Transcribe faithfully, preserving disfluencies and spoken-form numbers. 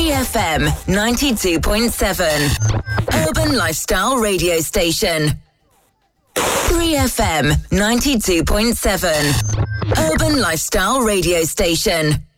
Free F M ninety-two point seven. Urban Lifestyle Radio Station. Free F M ninety-two point seven. Urban Lifestyle Radio Station.